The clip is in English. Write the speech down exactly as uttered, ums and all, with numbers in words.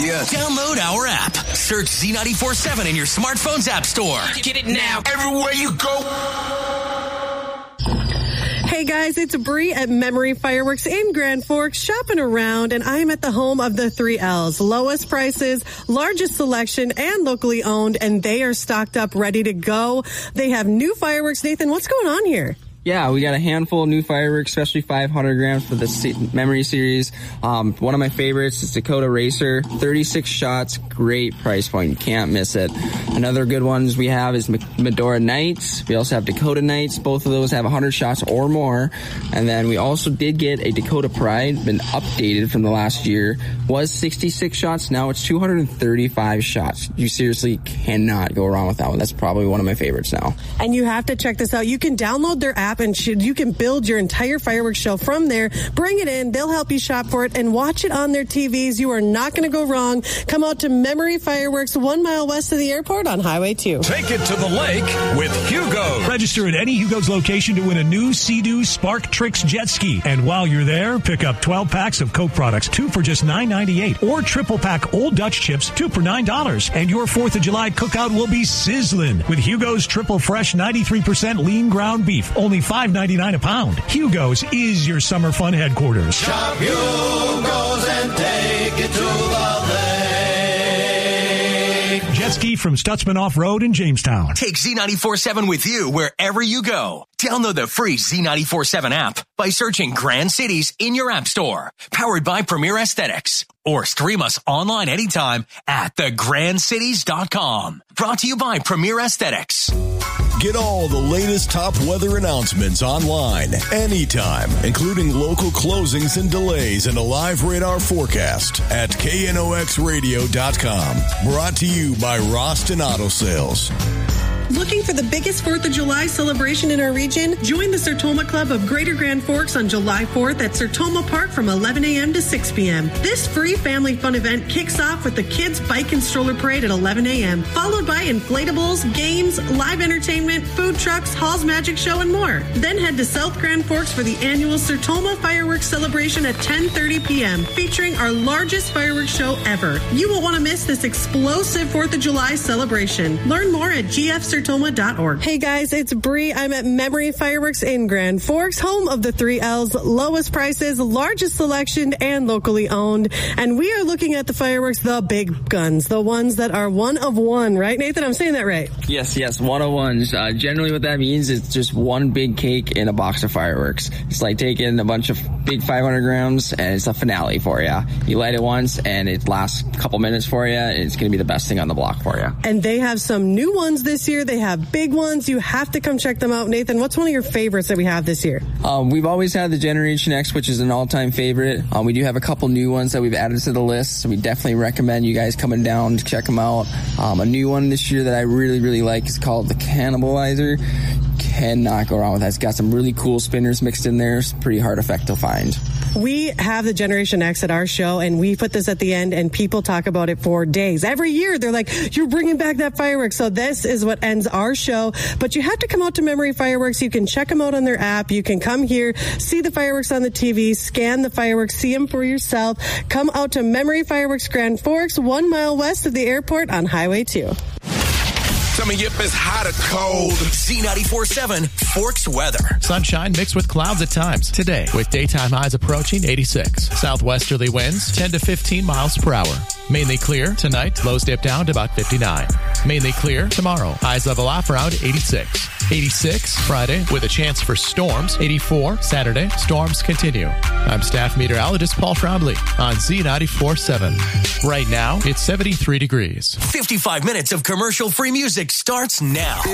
Yes. Download our app. Search Z ninety-four point seven in your smartphone's app store. Get it now. Everywhere you go. Hey guys, it's Bree at Memory Fireworks in Grand Forks, shopping around, and I'm at the home of the three L's. Lowest prices, largest selection, and locally owned, and they are stocked up, ready to go. They have new fireworks. Nathan, what's going on here? Yeah, we got a handful of new fireworks, especially five hundred grams for the C- Memory Series. Um, one of my favorites is Dakota Racer. thirty-six shots, great price point. You can't miss it. Another good ones we have is Medora Knights. We also have Dakota Knights. Both of those have one hundred shots or more. And then we also did get a Dakota Pride, been updated from the last year. Was sixty-six shots, now it's two hundred thirty-five shots. You seriously cannot go wrong with that one. That's probably one of my favorites now. And you have to check this out. You can download their app and you can build your entire fireworks show from there. Bring it in. They'll help you shop for it and watch it on their T Vs. You are not going to go wrong. Come out to Memory Fireworks, one mile west of the airport on Highway two. Take it to the lake with Hugo. Register at any Hugo's location to win a new Sea-Doo Spark Tricks jet ski. And while you're there, pick up twelve packs of Coke products, two for just nine ninety-eight, or triple pack Old Dutch chips, two for nine dollars. And your fourth of July cookout will be sizzling with Hugo's Triple Fresh ninety-three percent lean ground beef, only five ninety-nine a pound. Hugo's is your summer fun headquarters. Shop Hugo's and take it to the lake. Jet ski from Stutzman Off-Road in Jamestown. Take Z ninety-four point seven with you wherever you go. Download the free Z ninety-four point seven app by searching Grand Cities in your app store. Powered by Premier Aesthetics. Or stream us online anytime at the grand cities dot com. Brought to you by Premier Aesthetics. Get all the latest top weather announcements online, anytime, including local closings and delays and a live radar forecast at K N O X radio dot com. Brought to you by Roston Auto Sales. Looking for the biggest fourth of July celebration in our region? Join the Sertoma Club of Greater Grand Forks on July fourth at Sertoma Park from eleven a.m. to six p.m. This free family fun event kicks off with the Kids Bike and Stroller Parade at eleven a.m., followed by inflatables, games, live entertainment, food trucks, Hall's Magic Show, and more. Then head to South Grand Forks for the annual Sertoma Fireworks Celebration at ten thirty p.m., featuring our largest fireworks show ever. You won't want to miss this explosive fourth of July celebration. Learn more at G F Sertoma dot org. Hey guys, it's Bree. I'm at Memory Fireworks in Grand Forks, home of the three L's, lowest prices, largest selection, and locally owned. And we are looking at the fireworks, the big guns, the ones that are one of one, right, Nathan? I'm saying that right. Yes, yes, one oh ones. Uh, generally what that means is just one big cake in a box of fireworks. It's like taking a bunch of big five hundred grams and it's a finale for you. You light it once and it lasts a couple minutes for you. And it's going to be the best thing on the block for you. And they have some new ones this year. They have big ones. You have to come check them out. Nathan, what's one of your favorites that we have this year? Um, we've always had the Generation X, which is an all-time favorite. Um, we do have a couple new ones that we've added to the list, so we definitely recommend you guys coming down to check them out. Um, a new one this year that I really, really like is called the Cannibalizer. Cannot go wrong with that. It's got some really cool spinners mixed in there. It's pretty hard effect to find. We have the Generation X at our show, and we put this at the end, and people talk about it for days. Every year, they're like, you're bringing back that fireworks. So this is what ends our show. But you have to come out to Memory Fireworks. You can check them out on their app. You can come here, see the fireworks on the T V, scan the fireworks, see them for yourself. Come out to Memory Fireworks Grand Forks, one mile west of the airport on Highway two. Tell me if it's hot or cold. Z ninety-four point seven Forks weather. Sunshine mixed with clouds at times today, with daytime highs approaching eighty-six. Southwesterly winds ten to fifteen miles per hour. Mainly clear tonight, lows dip down to about fifty-nine. Mainly clear tomorrow, highs level off around eighty-six. eighty-six Friday with a chance for storms. eighty-four Saturday, storms continue. I'm staff meteorologist Paul Trombley on Z ninety-four point seven. Right now, it's seventy-three degrees. fifty-five minutes of commercial-free music starts now.